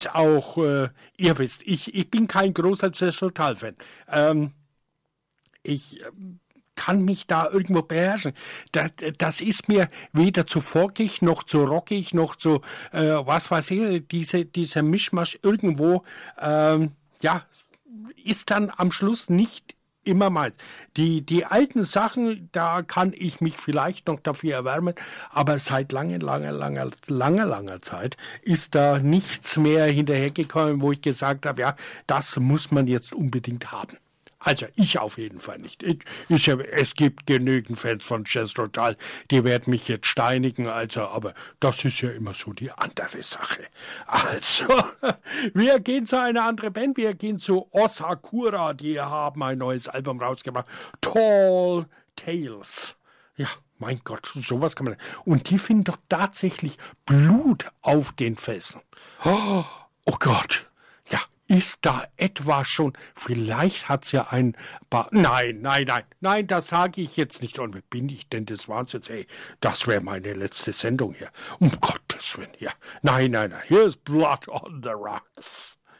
auch, ihr wisst, ich bin kein großer Jazz Total-Fan. Ich kann mich da irgendwo beherrschen. Das ist mir weder zu folkig, noch zu rockig, noch zu, was weiß ich, dieser Mischmasch irgendwo, ja, ist dann am Schluss nicht immer meins. Die alten Sachen, da kann ich mich vielleicht noch dafür erwärmen, aber seit langer Zeit ist da nichts mehr hinterhergekommen, wo ich gesagt habe, ja, das muss man jetzt unbedingt haben. Also ich auf jeden Fall nicht. Es gibt genügend Fans von Jazz Total, die werden mich jetzt steinigen, also, aber das ist ja immer so die andere Sache. Also, wir gehen zu einer anderen Band, wir gehen zu Osakura, die haben ein neues Album rausgebracht, Tall Tales. Ja, mein Gott, sowas kann man. Und die finden doch tatsächlich Blut auf den Felsen. Oh Gott. Ja, ist da etwa schon, vielleicht hat's ja ein paar, nein, das sage ich jetzt nicht. Und wer bin ich denn des Wahnsinns? Ey, das wäre meine letzte Sendung hier. Um Gottes Willen, ja. Nein, hier ist Blood on the Rocks.